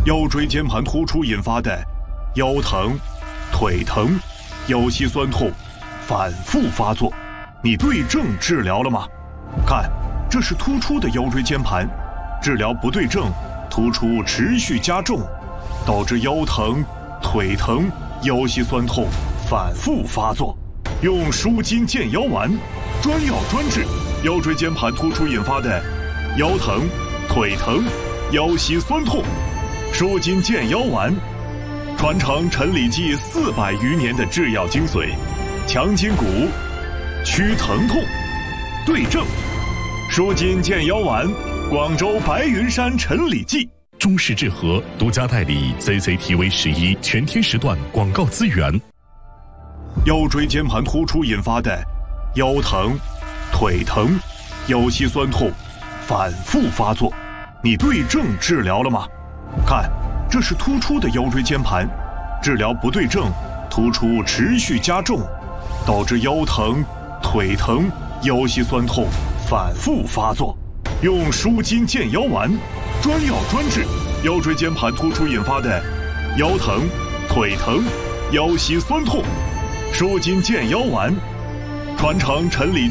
腰椎间盘突出引发的腰疼、腿疼、腰膝酸痛反复发作，你对症治疗了吗？看，这是突出的腰椎间盘，治疗不对症，突出持续加重，导致腰疼、腿疼、腰膝酸痛反复发作。用舒筋健腰丸，专药专治腰椎间盘突出引发的腰疼、腿疼、腰膝酸痛。舒筋健腰丸，传承陈李济400余年的制药精髓，强筋骨，祛疼痛，对症。舒筋健腰丸，广州白云山陈李济。 中式治和独家代理 CCTV11全天时段广告资源。 腰椎间盘突出引发的腰疼、腿疼、腰膝酸痛反复发作，你对症治疗了吗？看，这是突出的腰椎间盘，治疗不对症，突出持续加重，导致腰疼、腿疼、腰膝酸痛反复发作。用舒筋健腰丸，专药专治腰椎间盘突出引发的腰疼、腿疼、腰膝酸痛。舒筋健腰丸，传承陈李济